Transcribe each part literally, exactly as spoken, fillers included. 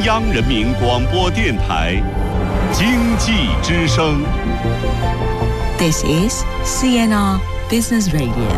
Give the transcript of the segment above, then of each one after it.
央人民广播电台经济之声。 This is C N R Business Radio。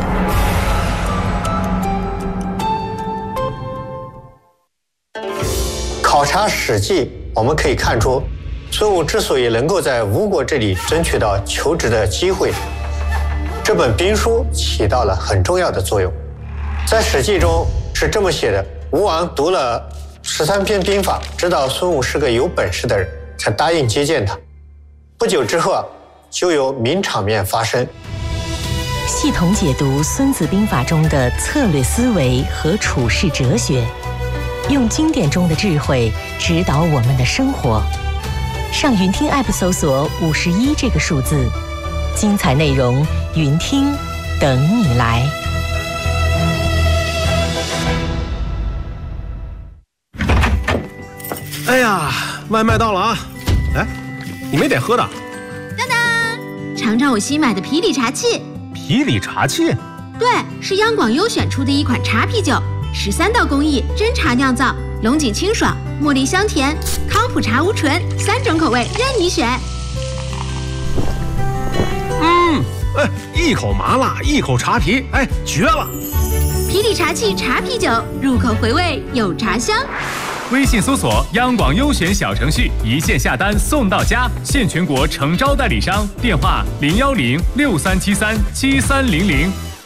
考察《史记》，我们可以看出，孙武之所以能够在吴国这里争取到求职的机会，这本兵书起到了很重要的作用。在《史记》中是这么写的：吴王读了十三篇兵法，知道孙武是个有本事的人，才答应接见他。不久之后啊，就有名场面发生。 系统解读《孙子兵法》中的策略思维和处世哲学，用经典中的智慧指导我们的生活。上云听 App 搜索五十一这个数字，精彩内容云听等你来。 哎呀，外卖到了啊！哎，你没得喝的？ 当当，尝尝我新买的皮里茶器。 皮里茶器？ 对，是央广优选出的一款茶啤酒，十三道工艺真茶酿造，龙井清爽，茉莉香甜，康普茶无醇，三种口味任你选。 嗯，哎，一口麻辣，一口茶皮，哎，绝了！ 皮里茶器茶啤酒，入口回味有茶香。 微信搜索央广优选小程序，一键下单送到家，现全国诚招代理商，电话零幺零六三七三七三零零。